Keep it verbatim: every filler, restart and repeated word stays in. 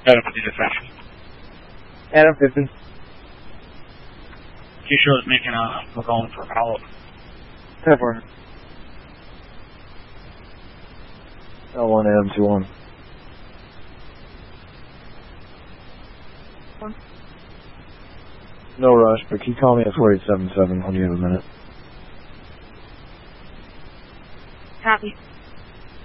Adam with the dispatch. Adam fifteen. Keisha is making a, a call for follow-up. ten four. L one Adam two one. No rush, but can you call me at four eight seven seven when you have a minute? Copy.